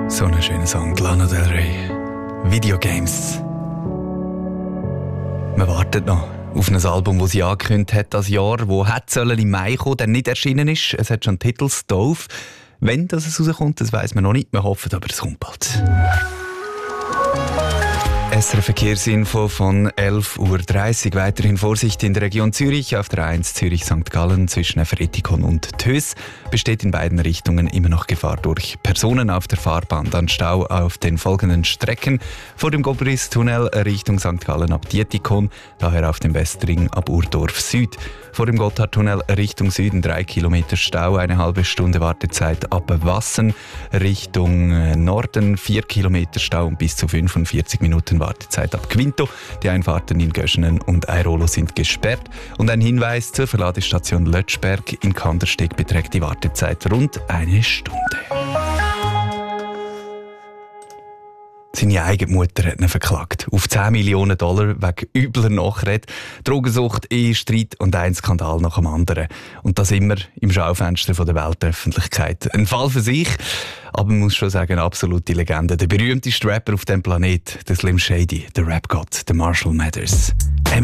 So ein schöner Song, Lana Del Rey. Videogames. Man wartet noch auf ein Album, das sie angekündigt hat das Jahr, das im Mai kommen, dann nicht erschienen ist. Es hat schon einen Titel, Stove. Wenn das rauskommt, das weiss man noch nicht. Wir hoffen aber, es kommt bald. SRF Verkehrsinfo von 11.30 Uhr. Weiterhin Vorsicht in der Region Zürich. Auf der A1 Zürich-St. Gallen zwischen Efretikon und Tös besteht in beiden Richtungen immer noch Gefahr durch Personen auf der Fahrbahn. Dann Stau auf den folgenden Strecken: vor dem Gobris-Tunnel Richtung St. Gallen ab Dietikon, daher auf dem Westring ab Urdorf Süd. Vor dem Gotthardtunnel Richtung Süden 3 Kilometer Stau, eine halbe Stunde Wartezeit ab Wassen. Richtung Norden 4 Kilometer Stau und bis zu 45 Minuten Wartezeit ab Quinto. Die Einfahrten in Göschenen und Airolo sind gesperrt. Und ein Hinweis zur Verladestation Lötschberg in Kandersteg beträgt die Wartezeit rund eine Stunde. Seine eigene Mutter hat ihn verklagt. Auf $10 Millionen wegen übler Nachrede, Drogensucht, Ehestreit und ein Skandal nach dem anderen. Und das immer im Schaufenster der Weltöffentlichkeit. Ein Fall für sich, aber man muss schon sagen, eine absolute Legende. Der berühmteste Rapper auf dem Planet, der Slim Shady, der Rap-Gott, der Marshall Mathers.